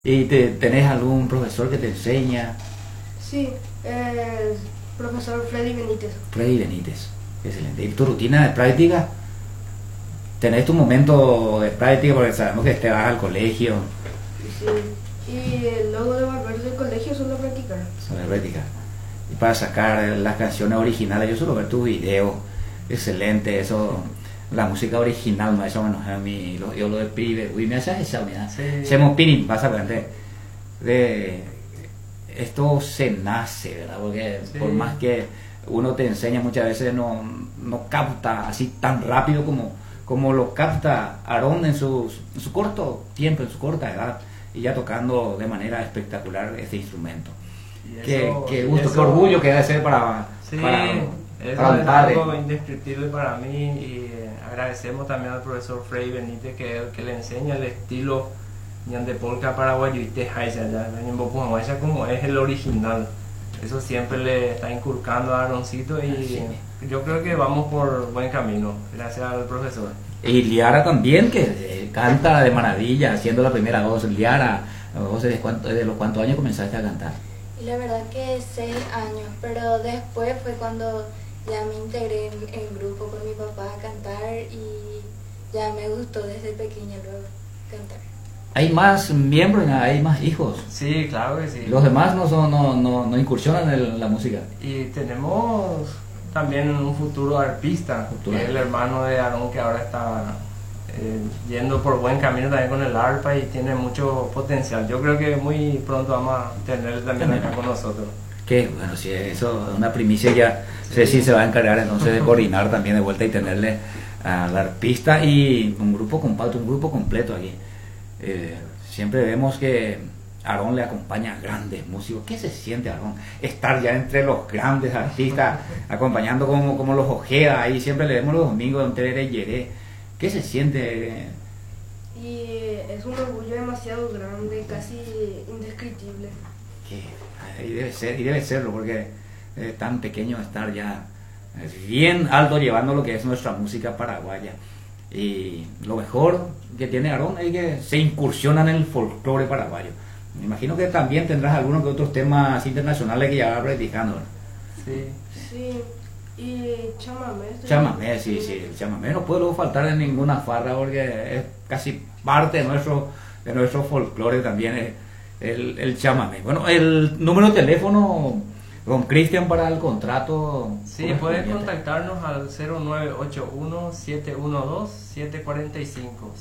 ¿Y tenés algún profesor que te enseña? Sí, el profesor Freddy Benítez. Freddy Benítez, excelente. ¿Y tu rutina de práctica? ¿Tenés tu momento de práctica? Porque sabemos que te vas al colegio. Sí, y luego de volver del colegio solo practicar. Sobre práctica. Y para sacar las canciones originales, yo suelo ver tus videos. Excelente, eso. La música original, más o menos, a mí, yo lo de pibe, uy, me hace esa unidad. Se me opinen, básicamente, de esto se nace, ¿verdad? Porque Sí. por más que uno te enseña, muchas veces no capta así tan rápido como lo capta Aarón en su corto tiempo, en su corta edad, y ya tocando de manera espectacular este instrumento. Y Qué eso- gusto, qué eso- orgullo que debe ser Sí, para eso un es padre. algo indescriptible para mí y agradecemos también al profesor Freddy Benítez que le enseña el estilo de polka paraguayo y tejaisa, como es el original. Eso siempre le está inculcando a Aaroncito y Sí. yo creo que vamos por buen camino, gracias al profesor. Y Liara también, que canta de maravilla, haciendo la primera voz. Liara, ¿vos de los cuántos años comenzaste a cantar? Y la verdad que 6 años, pero después fue cuando ya me integré en el grupo con mi papá a cantar y ya me gustó desde pequeña luego cantar. ¿Hay más miembros, hay más hijos? Sí, claro que sí. Los demás no incursionan en la música. Y tenemos también un futuro arpista, Futuro. que es el hermano de Aarón que ahora está yendo por buen camino también con el arpa y tiene mucho potencial. Yo creo que muy pronto vamos a tenerlo también acá con nosotros. Que bueno, si eso es una primicia, ya Ceci se va a encargar entonces de coordinar también de vuelta y tenerle al arpista y un grupo compacto, un grupo completo aquí. Siempre vemos que Aarón le acompaña a grandes músicos. ¿Qué se siente, Aarón? Estar ya entre los grandes artistas, acompañando como los Ojeda, ahí siempre le vemos los domingos en Tere Yeré. ¿Qué se siente? Y es un orgullo demasiado grande, casi indescriptible. Que y debe serlo, porque tan pequeño estar ya bien alto llevando lo que es nuestra música paraguaya. Y lo mejor que tiene Aarón es que se incursiona en el folclore paraguayo. Me imagino que también tendrás algunos que otros temas internacionales que ya va practicando, ¿verdad? Sí. Sí, y chamamé. Chamamé, sí, el chamamé no puede luego faltar en ninguna farra porque es casi parte de nuestro folclore también el chamamé. Bueno, el número de teléfono con Cristian para el contrato. Sí, puedes contactarnos al 0981-712-745.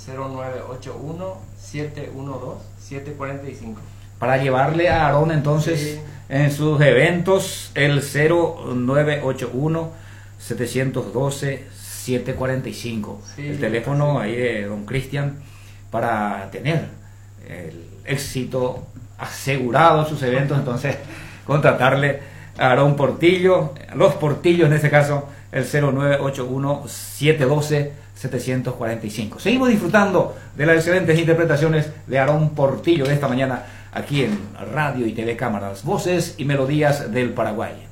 0981-712-745. Para llevarle a Aarón entonces Sí. en sus eventos el 0981-712-745. Sí, El sí, teléfono sí. ahí de don Cristian para tener el éxito asegurado en sus eventos. Entonces contratarle a Aarón Portillo, los Portillos en este caso, el 0981-712-745. Seguimos disfrutando de las excelentes interpretaciones de Aarón Portillo de esta mañana aquí en Radio y TV Cámaras, Voces y Melodías del Paraguay.